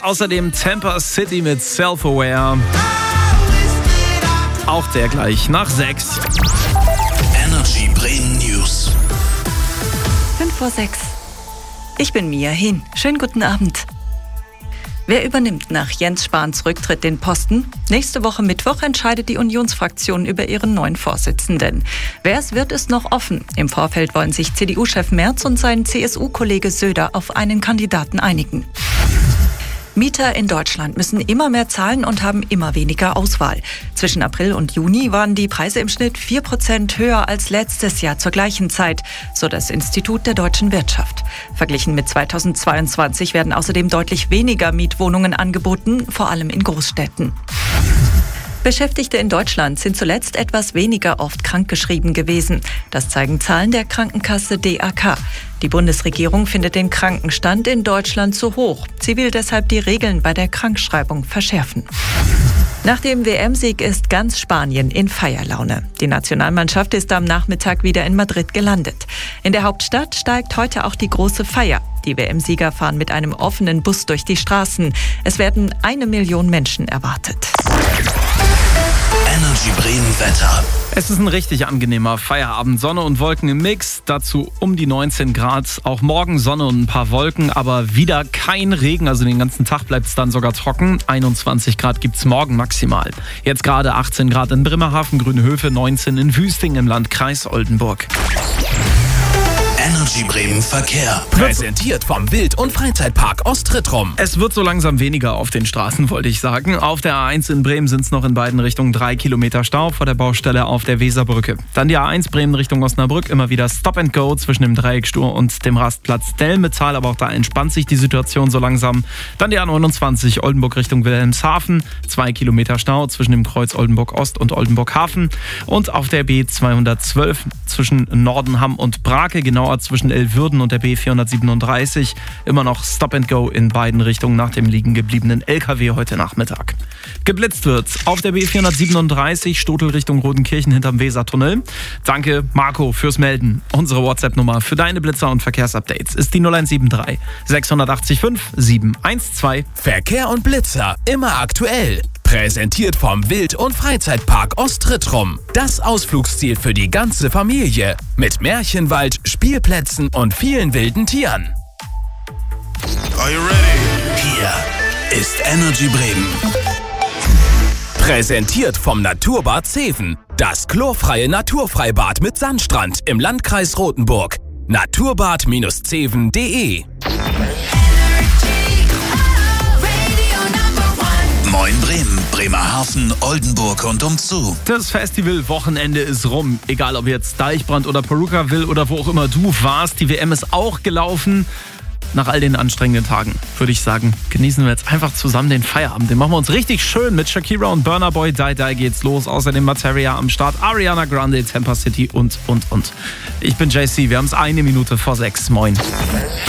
Außerdem Tampa City mit Self-Aware. Auch der gleich nach 6. Energy Bremen News. 5:06. Ich bin Mia Hin. Schönen guten Abend. Wer übernimmt nach Jens Spahns Rücktritt den Posten? Nächste Woche Mittwoch entscheidet die Unionsfraktion über ihren neuen Vorsitzenden. Wer es wird, ist noch offen. Im Vorfeld wollen sich CDU-Chef Merz und sein CSU-Kollege Söder auf einen Kandidaten einigen. Mieter in Deutschland müssen immer mehr zahlen und haben immer weniger Auswahl. Zwischen April und Juni waren die Preise im Schnitt 4% höher als letztes Jahr zur gleichen Zeit, so das Institut der deutschen Wirtschaft. Verglichen mit 2022 werden außerdem deutlich weniger Mietwohnungen angeboten, vor allem in Großstädten. Beschäftigte in Deutschland sind zuletzt etwas weniger oft krankgeschrieben gewesen. Das zeigen Zahlen der Krankenkasse DAK. Die Bundesregierung findet den Krankenstand in Deutschland zu hoch. Sie will deshalb die Regeln bei der Krankschreibung verschärfen. Nach dem WM-Sieg ist ganz Spanien in Feierlaune. Die Nationalmannschaft ist am Nachmittag wieder in Madrid gelandet. In der Hauptstadt steigt heute auch die große Feier. Die WM-Sieger fahren mit einem offenen Bus durch die Straßen. Es werden 1 Million Menschen erwartet. Energy Bremen Wetter. Es ist ein richtig angenehmer Feierabend. Sonne und Wolken im Mix. Dazu um die 19 Grad. Auch morgen Sonne und ein paar Wolken, aber wieder kein Regen. Also den ganzen Tag bleibt es dann sogar trocken. 21 Grad gibt es morgen maximal. Jetzt gerade 18 Grad in Bremerhaven, Grünhöfe, 19 in Wüsting im Landkreis Oldenburg. Energy Bremen Verkehr. Präsentiert vom Wild- und Freizeitpark Ostrittrum. Es wird so langsam weniger auf den Straßen, wollte ich sagen. Auf der A1 in Bremen sind es noch in beiden Richtungen 3 Kilometer Stau vor der Baustelle auf der Weserbrücke. Dann die A1 Bremen Richtung Osnabrück, immer wieder Stop and Go zwischen dem Dreieckstur und dem Rastplatz Delmetal, aber auch da entspannt sich die Situation so langsam. Dann die A29 Oldenburg Richtung Wilhelmshaven, 2 Kilometer Stau zwischen dem Kreuz Oldenburg Ost und Oldenburg Hafen. Und auf der B212 zwischen Nordenham und Brake, genauer zwischen Elwürden und der B437, immer noch Stop and Go in beiden Richtungen nach dem liegen gebliebenen LKW heute Nachmittag. Geblitzt wird auf der B437 Stotel Richtung Rodenkirchen hinterm Wesertunnel. Danke Marco fürs Melden. Unsere WhatsApp-Nummer für deine Blitzer und Verkehrsupdates ist die 0173 685 712. Verkehr und Blitzer immer aktuell. Präsentiert vom Wild- und Freizeitpark Ostrittrum. Das Ausflugsziel für die ganze Familie. Mit Märchenwald, Spielplätzen und vielen wilden Tieren. Are you ready? Hier ist Energy Bremen. Präsentiert vom Naturbad Zeven. Das chlorfreie Naturfreibad mit Sandstrand im Landkreis Rothenburg. naturbad-zeven.de. Moin Bremen, Bremerhaven, Oldenburg und umzu. Das Festivalwochenende ist rum. Egal ob jetzt Deichbrand oder Perukaville oder wo auch immer du warst, die WM ist auch gelaufen. Nach all den anstrengenden Tagen würde ich sagen, genießen wir jetzt einfach zusammen den Feierabend. Den machen wir uns richtig schön mit Shakira und Burna Boy. Die geht's los. Außerdem Materia am Start, Ariana Grande, Tampa City und. Ich bin JC, wir haben es 1 Minute vor 6. Moin.